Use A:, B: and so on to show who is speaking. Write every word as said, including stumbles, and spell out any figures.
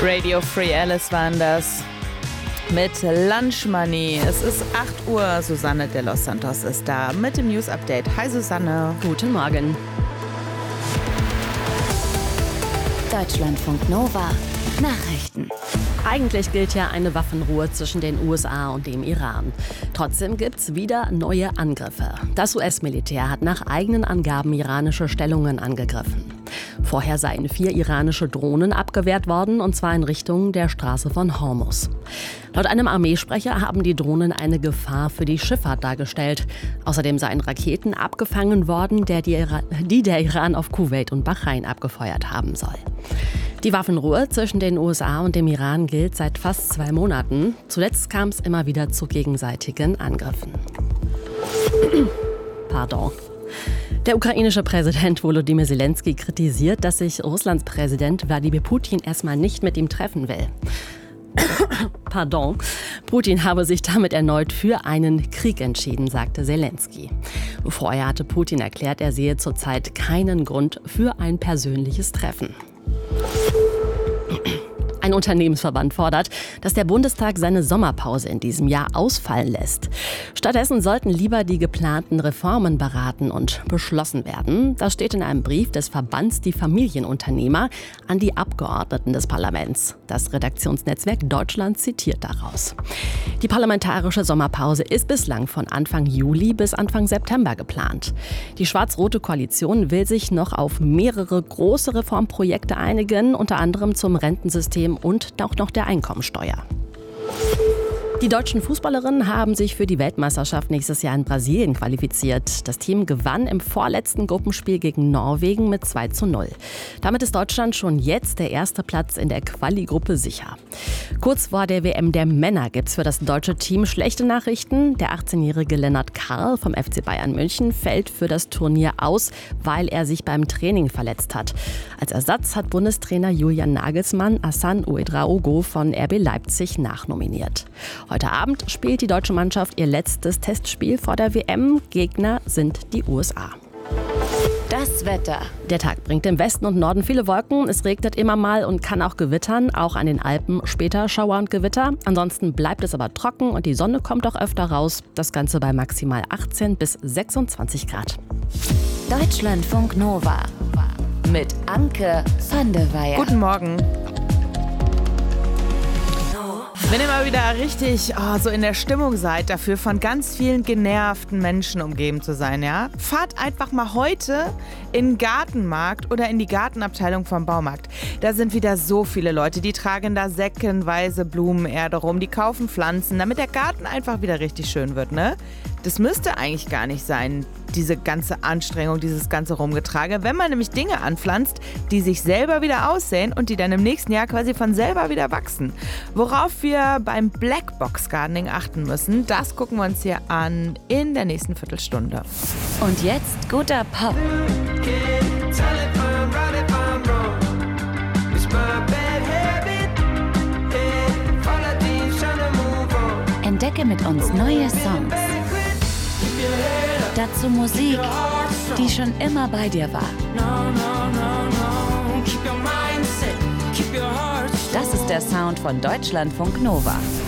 A: Radio Free Alice waren das mit Lunch Money. Es ist acht Uhr. Susanne de los Santos ist da mit dem News Update. Hi Susanne.
B: Guten Morgen.
C: Deutschlandfunk Nova. Nachrichten.
B: Eigentlich gilt ja eine Waffenruhe zwischen den U S A und dem Iran. Trotzdem gibt's wieder neue Angriffe. Das U S-Militär hat nach eigenen Angaben iranische Stellungen angegriffen. Vorher seien vier iranische Drohnen abgewehrt worden, und zwar in Richtung der Straße von Hormuz. Laut einem Armeesprecher haben die Drohnen eine Gefahr für die Schifffahrt dargestellt. Außerdem seien Raketen abgefangen worden, der die, Ira- die der Iran auf Kuwait und Bahrain abgefeuert haben soll. Die Waffenruhe zwischen den U S A und dem Iran gilt seit fast zwei Monaten. Zuletzt kam es immer wieder zu gegenseitigen Angriffen. Pardon. Der ukrainische Präsident Volodymyr Zelensky kritisiert, dass sich Russlands Präsident Wladimir Putin erstmal nicht mit ihm treffen will. Pardon. Putin habe sich damit erneut für einen Krieg entschieden, sagte Zelensky. Vorher hatte Putin erklärt, er sehe zurzeit keinen Grund für ein persönliches Treffen. Ein Unternehmensverband fordert, dass der Bundestag seine Sommerpause in diesem Jahr ausfallen lässt. Stattdessen sollten lieber die geplanten Reformen beraten und beschlossen werden. Das steht in einem Brief des Verbands Die Familienunternehmer an die Abgeordneten des Parlaments. Das Redaktionsnetzwerk Deutschland zitiert daraus. Die parlamentarische Sommerpause ist bislang von Anfang Juli bis Anfang September geplant. Die schwarz-rote Koalition will sich noch auf mehrere große Reformprojekte einigen, unter anderem zum Rentensystem und auch noch der Einkommensteuer. Die deutschen Fußballerinnen haben sich für die Weltmeisterschaft nächstes Jahr in Brasilien qualifiziert. Das Team gewann im vorletzten Gruppenspiel gegen Norwegen mit zwei zu null. Damit ist Deutschland schon jetzt der erste Platz in der Quali-Gruppe sicher. Kurz vor der W M der Männer gibt's für das deutsche Team schlechte Nachrichten. Der achtzehnjährige Lennart Karl vom F C Bayern München fällt für das Turnier aus, weil er sich beim Training verletzt hat. Als Ersatz hat Bundestrainer Julian Nagelsmann Hassan Ouedraogo von R B Leipzig nachnominiert. Heute Abend spielt die deutsche Mannschaft ihr letztes Testspiel vor der W M. Gegner sind die U S A.
C: Das Wetter.
B: Der Tag bringt im Westen und Norden viele Wolken. Es regnet immer mal und kann auch gewittern. Auch an den Alpen später Schauer und Gewitter. Ansonsten bleibt es aber trocken und die Sonne kommt auch öfter raus. Das Ganze bei maximal achtzehn bis sechsundzwanzig Grad.
C: Deutschlandfunk Nova. Mit Anke van der Weyer.
A: Guten Morgen. Wenn ihr mal wieder richtig oh, so in der Stimmung seid, dafür von ganz vielen genervten Menschen umgeben zu sein, ja, fahrt einfach mal heute in den Gartenmarkt oder in die Gartenabteilung vom Baumarkt. Da sind wieder so viele Leute, die tragen da säckenweise Blumenerde rum, die kaufen Pflanzen, damit der Garten einfach wieder richtig schön wird, ne? Das müsste eigentlich gar nicht sein, diese ganze Anstrengung, dieses ganze Rumgetrage, wenn man nämlich Dinge anpflanzt, die sich selber wieder aussäen und die dann im nächsten Jahr quasi von selber wieder wachsen. Worauf wir beim Blackbox Gardening achten müssen, das gucken wir uns hier an in der nächsten Viertelstunde.
C: Und jetzt guter Pop. Entdecke mit uns neue Songs. Dazu Musik, die schon immer bei dir war. Das ist der Sound von Deutschlandfunk Nova.